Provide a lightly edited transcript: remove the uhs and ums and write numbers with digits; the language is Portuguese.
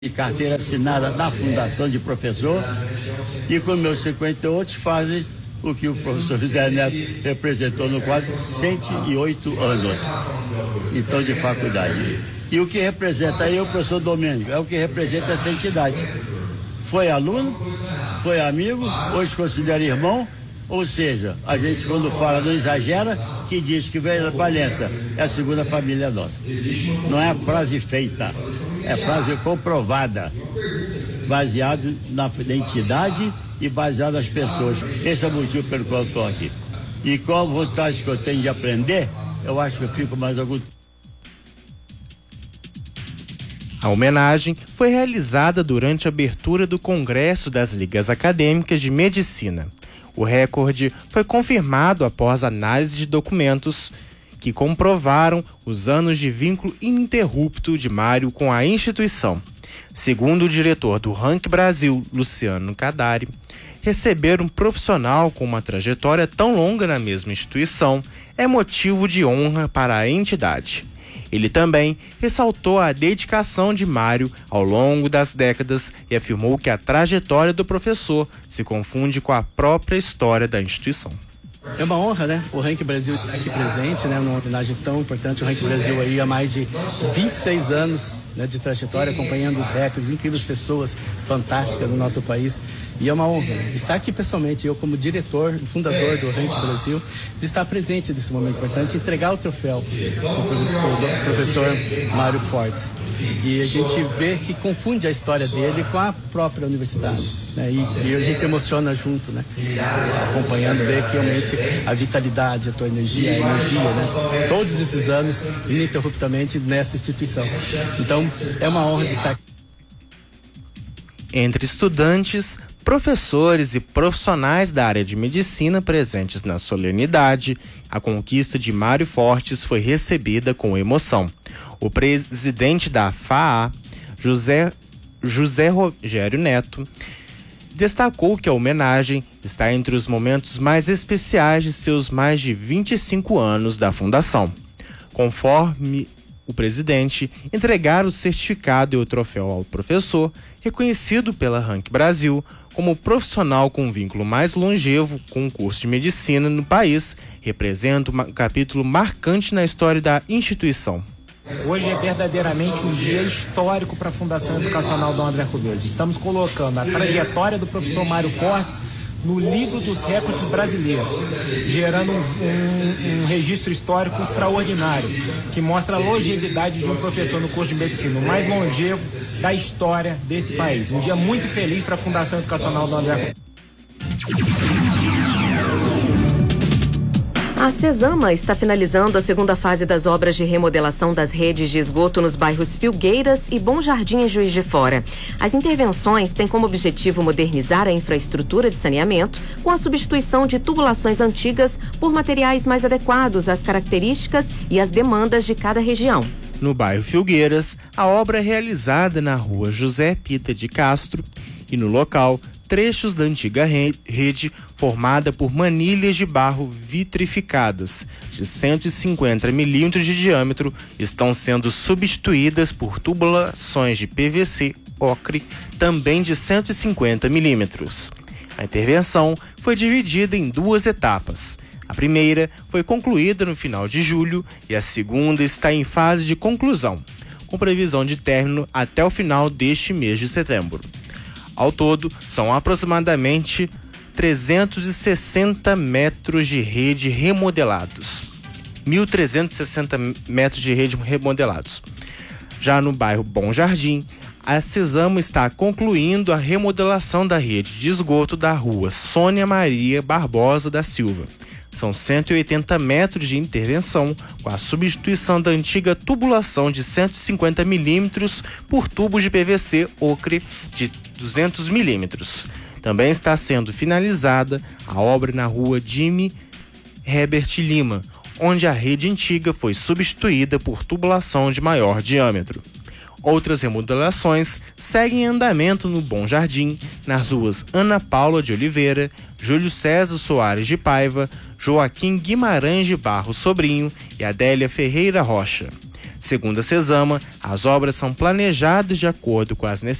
de carteira assinada da Fundação de Professor, e com meus 58 fazem o que o professor José Neto representou no quadro 108 anos, então, de faculdade. E o que representa aí o professor Domênico, é o que representa essa entidade. Foi aluno, foi amigo, hoje considera irmão, ou seja, a gente quando fala não exagera, que diz que veio da Valença é a segunda família nossa. Não é frase feita, é frase comprovada, baseado na identidade e baseado nas pessoas. Esse é o motivo pelo qual eu estou aqui. E com a vontade que eu tenho de aprender, eu acho que eu fico mais algum tempo. A homenagem foi realizada durante a abertura do Congresso das Ligas Acadêmicas de Medicina. O recorde foi confirmado após análise de documentos que comprovaram os anos de vínculo ininterrupto de Mário com a instituição. Segundo o diretor do Rank Brasil, Luciano Cadari, receber um profissional com uma trajetória tão longa na mesma instituição é motivo de honra para a entidade. Ele também ressaltou a dedicação de Mário ao longo das décadas e afirmou que a trajetória do professor se confunde com a própria história da instituição. É uma honra, né? O Rank Brasil estar aqui presente, né? Numa homenagem tão importante. O Rank Brasil aí há mais de 26 anos, né, de trajetória, acompanhando os recordes, incríveis pessoas fantásticas do nosso país. E é uma honra estar aqui pessoalmente, eu como diretor, fundador do Rank Brasil, de estar presente nesse momento importante, entregar o troféu do professor Mário Fortes. E a gente vê que confunde a história dele com a própria universidade, né? E a gente emociona junto, né? Acompanhando, ver que realmente a vitalidade, a tua energia, né? Todos esses anos, ininterruptamente nessa instituição. Então, é uma honra de estar aqui. Entre estudantes, professores e profissionais da área de medicina presentes na solenidade, a conquista de Mário Fortes foi recebida com emoção. O presidente da FAA, José Rogério Neto, destacou que a homenagem está entre os momentos mais especiais de seus mais de 25 anos da fundação. Conforme o presidente, entregar o certificado e o troféu ao professor, reconhecido pela Rank Brasil como profissional com vínculo mais longevo com o curso de medicina no país, representa um capítulo marcante na história da instituição. Hoje é verdadeiramente um dia histórico para a Fundação Educacional Dom André Verde. Estamos colocando a trajetória do professor Mário Fortes no livro dos recordes brasileiros, gerando um registro histórico extraordinário, que mostra a longevidade de um professor no curso de medicina, o mais longevo da história desse país. Um dia muito feliz para a Fundação Educacional Dom André. A Cesama está finalizando a segunda fase das obras de remodelação das redes de esgoto nos bairros Filgueiras e Bom Jardim, em Juiz de Fora. As intervenções têm como objetivo modernizar a infraestrutura de saneamento com a substituição de tubulações antigas por materiais mais adequados às características e às demandas de cada região. No bairro Filgueiras, a obra é realizada na rua José Pita de Castro e no local, trechos da antiga rede formada por manilhas de barro vitrificadas de 150 milímetros de diâmetro estão sendo substituídas por tubulações de PVC ocre também de 150 milímetros. A intervenção foi dividida em duas etapas. A primeira foi concluída no final de julho e a segunda está em fase de conclusão, com previsão de término até o final deste mês de setembro. Ao todo, são aproximadamente 360 metros de rede remodelados. 1.360 metros de rede remodelados. Já no bairro Bom Jardim, a Cesama está concluindo a remodelação da rede de esgoto da rua Sônia Maria Barbosa da Silva. São 180 metros de intervenção, com a substituição da antiga tubulação de 150 milímetros por tubos de PVC ocre de 200 milímetros. Também está sendo finalizada a obra na rua Jimmy Herbert Lima, onde a rede antiga foi substituída por tubulação de maior diâmetro. Outras remodelações seguem em andamento no Bom Jardim, nas ruas Ana Paula de Oliveira, Júlio César Soares de Paiva, Joaquim Guimarães de Barros Sobrinho e Adélia Ferreira Rocha. Segundo a Cesama, as obras são planejadas de acordo com as necessidades